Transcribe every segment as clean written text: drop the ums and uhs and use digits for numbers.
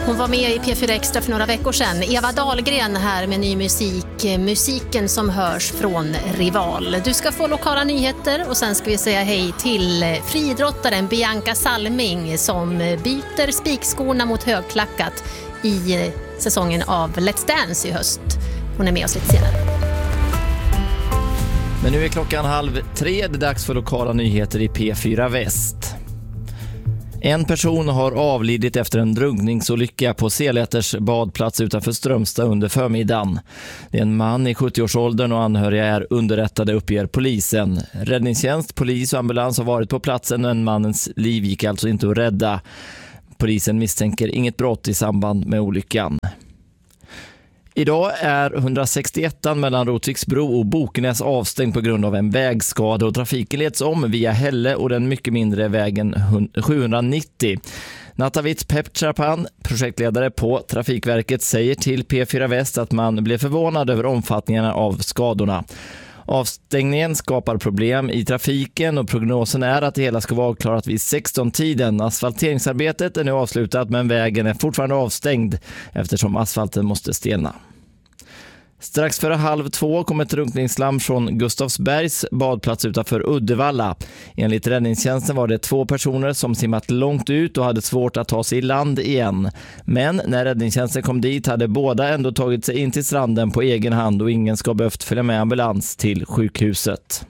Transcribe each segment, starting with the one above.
Hon var med i P4 Extra för några veckor sedan. Eva Dahlgren här med ny musik. Musiken som hörs från Rival. Du ska få lokala nyheter och sen ska vi säga hej till friidrottaren Bianca Salming som byter spikskorna mot högklackat i säsongen av Let's Dance i höst. Hon är med oss lite senare. Men nu är klockan 2:30. Det är dags för lokala nyheter i P4 Väst. En person har avlidit efter en drunkningsolycka på Seläters badplats utanför Strömstad under förmiddagen. Det är en man i 70-årsåldern och anhöriga är underrättade, uppger polisen. Räddningstjänst, polis och ambulans har varit på platsen, men mannens liv gick alltså inte att rädda. Polisen misstänker inget brott i samband med olyckan. Idag är 161 mellan Rotsviksbro och Bokenäs avstängd på grund av en vägskada och trafiken leds om via Hälle och den mycket mindre vägen 790. Natavits Pepchapan, projektledare på Trafikverket, säger till P4 Väst att man blev förvånad över omfattningarna av skadorna. Avstängningen skapar problem i trafiken och prognosen är att det hela ska vara avklarat vid 16-tiden. Asfalteringsarbetet är nu avslutat men vägen är fortfarande avstängd eftersom asfalten måste stelna. Strax före 1:30 kom ett drunkningslarm från Gustavsbergs badplats utanför Uddevalla. Enligt räddningstjänsten var det 2 personer som simmat långt ut och hade svårt att ta sig i land igen. Men när räddningstjänsten kom dit hade båda ändå tagit sig in till stranden på egen hand och ingen ska behövt följa med ambulans till sjukhuset.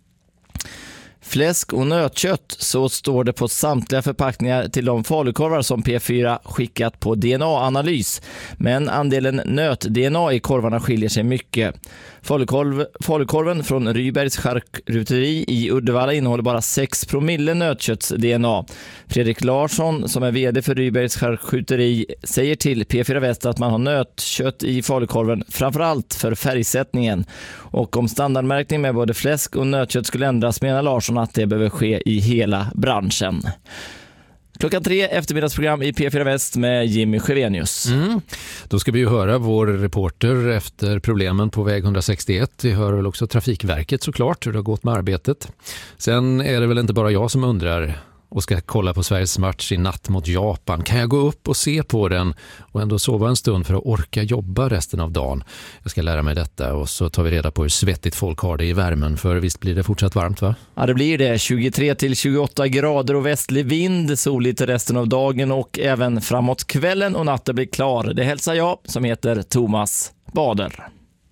Fläsk och nötkött, så står det på samtliga förpackningar till de falukorvar som P4 skickat på DNA-analys. Men andelen nöt-DNA i korvarna skiljer sig mycket. Falukorven från Rybergs charkuteri i Uddevalla innehåller bara 6 promille nötkötts-DNA. Fredrik Larsson, som är vd för Rybergs charkuteri, säger till P4 Väst att man har nötkött i falukorven framförallt för färgsättningen. Och om standardmärkning med både fläsk och nötkött skulle ändras menar Larsson att det behöver ske i hela branschen. Klockan 3 eftermiddagsprogram i P4 Väst med Jimmy Sjövenius. Då ska vi ju höra vår reporter efter problemen på väg 161. Vi hör väl också Trafikverket såklart hur det har gått med arbetet. Sen är det väl inte bara jag som undrar och ska kolla på Sveriges match i natt mot Japan. Kan jag gå upp och se på den och ändå sova en stund för att orka jobba resten av dagen? Jag ska lära mig detta och så tar vi reda på hur svettigt folk har det i värmen. För visst blir det fortsatt varmt, va? Ja, det blir det. 23-28 grader och västlig vind, soligt resten av dagen och även framåt kvällen och natten blir klar. Det hälsar jag som heter Thomas Bader.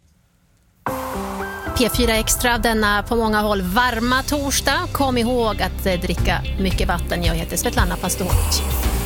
P4 Extra denna på många håll varma torsdag. Kom ihåg att dricka mycket vatten. Jag heter Svetlana Pastovic.